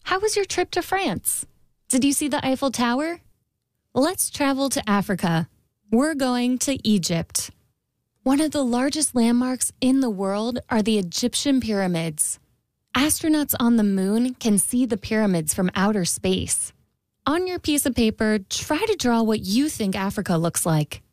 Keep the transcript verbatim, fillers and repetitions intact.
How was your trip to France? Did you see the Eiffel Tower? Let's travel to Africa. We're going to Egypt. One of the largest landmarks in the world are the Egyptian pyramids. Astronauts on the moon can see the pyramids from outer space. On your piece of paper, try to draw what you think Africa looks like.